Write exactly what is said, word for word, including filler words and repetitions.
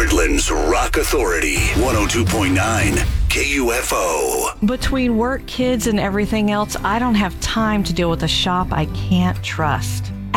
Portland's Rock Authority, one oh two point nine K U F O. Between work, kids, and everything else, I don't have time to deal with a shop I can't trust.